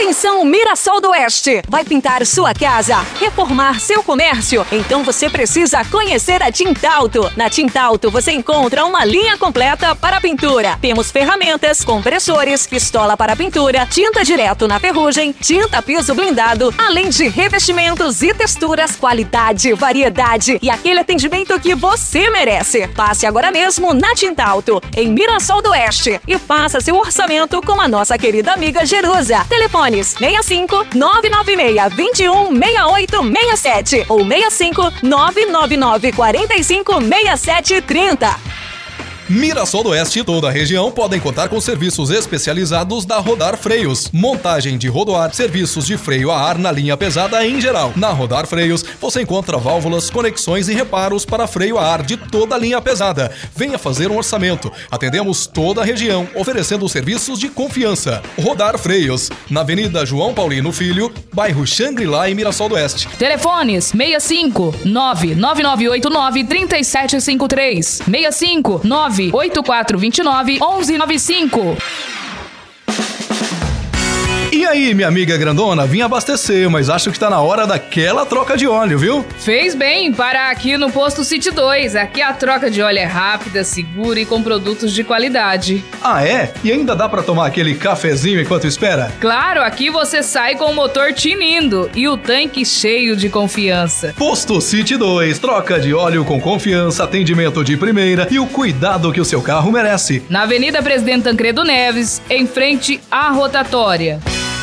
Atenção, Mirassol do Oeste! Vai pintar sua casa, reformar seu comércio? Então você precisa conhecer a Tintalto. Na Tintalto você encontra uma linha completa para pintura. Temos ferramentas, compressores, pistola para pintura, tinta direto na ferrugem, tinta piso blindado, além de revestimentos e texturas, qualidade, variedade e aquele atendimento que você merece. Passe agora mesmo na Tintalto, em Mirassol do Oeste, e faça seu orçamento com a nossa querida amiga Jerusa. Telefones 65 996 21 68 67 ou 65 999 45 67 30. Mirassol do Oeste e toda a região podem contar com serviços especializados da Rodar Freios. Montagem de rodoar, serviços de freio a ar na linha pesada em geral. Na Rodar Freios, você encontra válvulas, conexões e reparos para freio a ar de toda a linha pesada. Venha fazer um orçamento. Atendemos toda a região, oferecendo serviços de confiança. Rodar Freios, na Avenida João Paulino Filho, bairro Xangri-Lá, em Mirassol do Oeste. Telefones 65 99989 3753 65 98429 1195. E aí, minha amiga grandona, vim abastecer, mas acho que tá na hora daquela troca de óleo, viu? Fez bem parar aqui no Posto City 2. Aqui a troca de óleo é rápida, segura e com produtos de qualidade. Ah, é? E ainda dá pra tomar aquele cafezinho enquanto espera? Claro, aqui você sai com o motor tinindo e o tanque cheio de confiança. Posto City 2, troca de óleo com confiança, atendimento de primeira e o cuidado que o seu carro merece. Na Avenida Presidente Tancredo Neves, em frente à rotatória.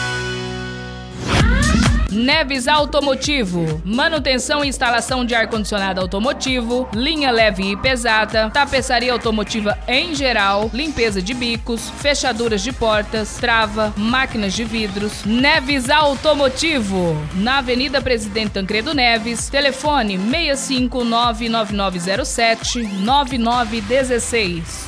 Neves Automotivo, manutenção e instalação de ar-condicionado automotivo, linha leve e pesada, tapeçaria automotiva em geral, limpeza de bicos, fechaduras de portas, trava, máquinas de vidros. Neves Automotivo, na Avenida Presidente Tancredo Neves, telefone 6599907 9916.